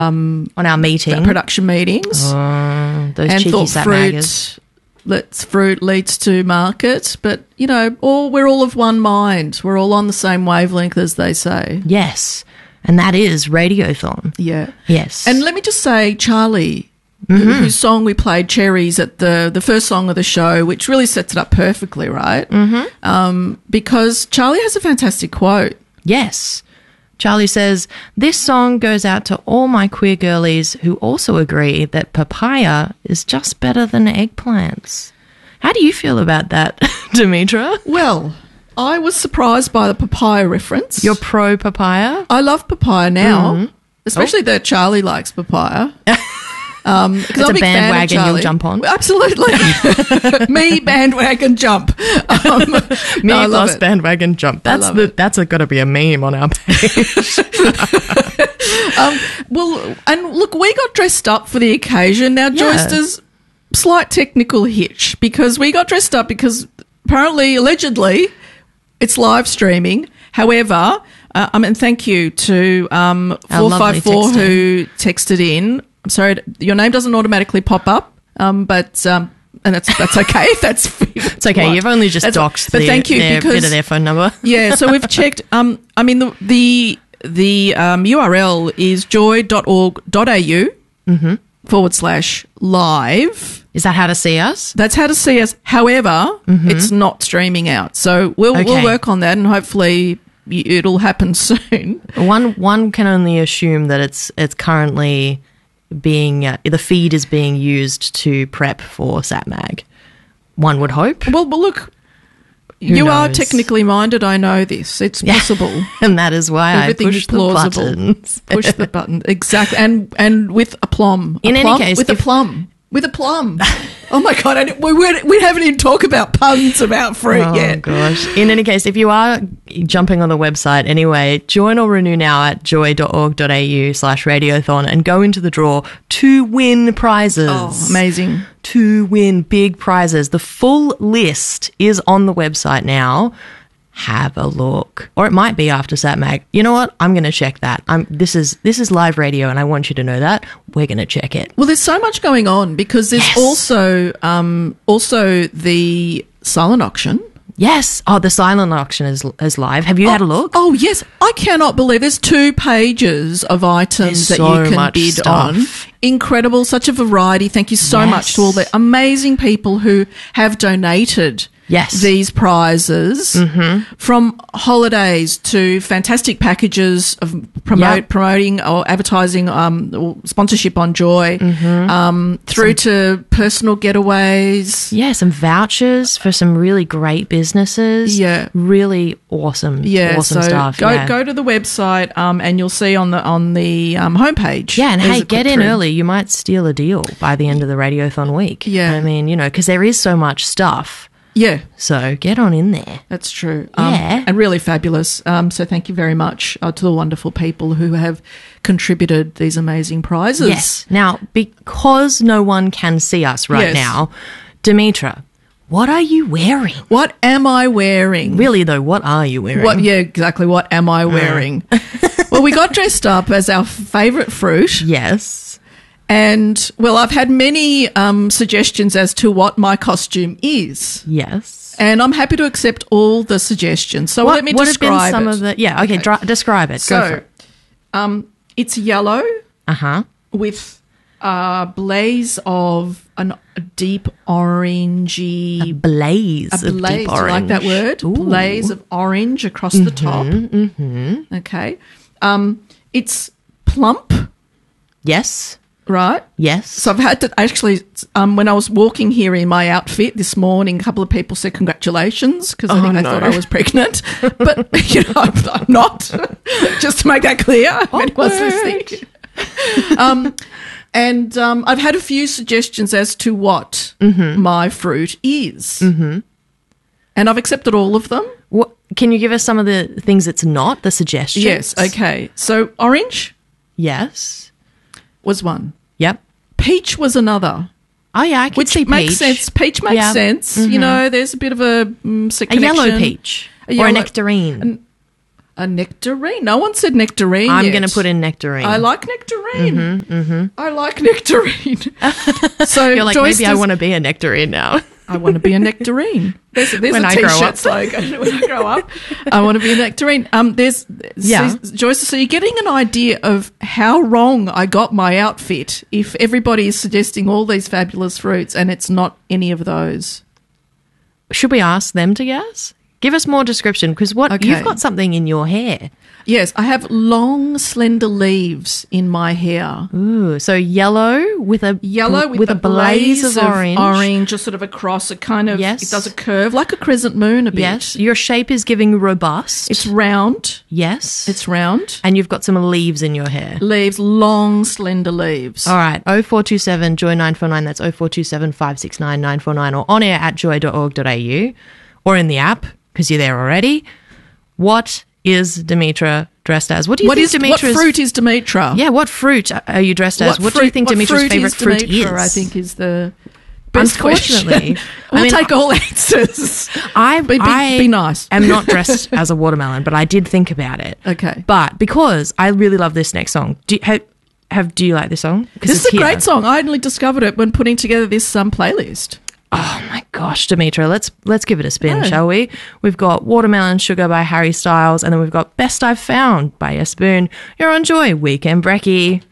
on our meeting, production meetings. Those And cheeky thought sapmaggers. fruit leads to market. But, you know, we're all of one mind. We're all on the same wavelength, as they say. Yes, and that is Radiothon. Yeah. Yes. And let me just say, Charlie, whose song we played, Cherries, at the first song of the show, which really sets it up perfectly, right? Because Charlie has a fantastic quote. Yes. Charlie says, "This song goes out to all my queer girlies who also agree that papaya is just better than eggplants." How do you feel about that, Demetra? Well, I was surprised by the papaya reference. You're pro papaya? I love papaya now, especially that Charlie likes papaya. It's a bandwagon you'll jump on. Absolutely. Me, bandwagon jump. Me I love plus it. bandwagon jump. That's got to be a meme on our page. Well, and look, we got dressed up for the occasion. Now, Joyce, there's slight technical hitch because we got dressed up because apparently, allegedly, it's live streaming. However, and thank you to 454 who texted in. I'm sorry, your name doesn't automatically pop up, and that's okay. It's okay. Right. You've only just doxed but thank you because bit of their phone number. Yeah, so we've checked. I mean, the URL is joy.org.au /live. Is that how to see us? That's how to see us. However, it's not streaming out, so we'll work on that, and hopefully it'll happen soon. One can only assume that it's currently being the feed is being used to prep for SatMag. One would hope. Well, but look, you are technically minded. I know this. It's possible, and that is why I push the buttons. Push the button exactly, and with aplomb. In any case, with aplomb. With a plum. Oh, my God. We haven't even talked about puns about fruit yet. Oh, gosh. In any case, if you are jumping on the website anyway, join or renew now at joy.org.au/radiothon and go into the draw to win prizes. Oh, amazing. To win big prizes. The full list is on the website now. Have a look. Or it might be after SatMag. You know what? I'm going to check that. This is live radio and I want you to know that. We're going to check it. Well, there's so much going on because there's also the silent auction. Yes. Oh, the silent auction is live. Have you had a look? Oh, yes. I cannot believe there's 2 pages of items that you can bid on. Incredible. Such a variety. Thank you so much to all the amazing people who have donated these prizes, from holidays to fantastic packages of promoting or advertising or sponsorship on Joy, through to personal getaways. Yeah, some vouchers for some really great businesses. Yeah. Really awesome stuff. Go to the website and you'll see on the homepage. Yeah, and hey, get in early. You might steal a deal by the end of the Radiothon week. Yeah. I mean, because there is so much stuff. Yeah. So get on in there. That's true. And really fabulous. So thank you very much to the wonderful people who have contributed these amazing prizes. Yes. Now, because no one can see us right now, Demetra, what are you wearing? What am I wearing? Really, though, what are you wearing? Yeah, exactly. What am I wearing? Well, we got dressed up as our favourite fruit. Yes. And, well, I've had many suggestions as to what my costume is. Yes. And I'm happy to accept all the suggestions. So let me describe have been some of the... Yeah, okay, describe it. Go for it. It's yellow with a blaze of a deep orangey... A blaze of deep orange. Do you like that word? Ooh. Blaze of orange across the top. Okay. It's plump. Yes. Right? Yes. So I've had to actually, when I was walking here in my outfit this morning, a couple of people said congratulations because I think they thought I was pregnant. But, I'm not. Just to make that clear. If anyone's listening. And I've had a few suggestions as to what my fruit is. And I've accepted all of them. What, can you give us some of the things it's not, the suggestions? Yes, okay. So orange. Yes. Was one. Yep. Peach was another. Oh, yeah, I can see peach. Which makes sense. Peach makes sense. There's a bit of a yellow peach. Or a nectarine. A nectarine. No one said nectarine I'm yet. going to put in nectarine. I like nectarine. I like nectarine. So you're like, Joyce maybe I want to be a nectarine now. I want to be a nectarine. There's when a I grow T-shirt up. slogan. When I grow up, I want to be a nectarine. Joyce, so you're getting an idea of how wrong I got my outfit if everybody is suggesting all these fabulous fruits and it's not any of those. Should we ask them to guess? Give us more description, because you've got something in your hair. Yes, I have long, slender leaves in my hair. Ooh, so yellow with a blaze of orange, just sort of across a kind of. Yes, it does a curve like a crescent moon a bit. Yes, your shape is giving robust. It's round. Yes, it's round, and you've got some leaves in your hair. Leaves, long, slender leaves. All right, 0427 Joy 949. That's 0427 569 949, or on air at joy.org.au, or in the app, because you're there already. What is Demetra dressed as? What do you think Demetra's... What fruit is Demetra? Yeah, what fruit are you dressed as? What do you think Demetra's favourite fruit is? I think is the best Unfortunately, question. We'll take all answers. Be nice. I'm not dressed as a watermelon, but I did think about it. Okay. But because I really love this next song, do you like this song? This is a great song. I only discovered it when putting together this playlist. Oh my gosh, Demetra, let's give it a spin, shall we? We've got Watermelon Sugar by Harry Styles, and then we've got Best I've Found by S. Boone. You're on Joy, Weekend Brekkie.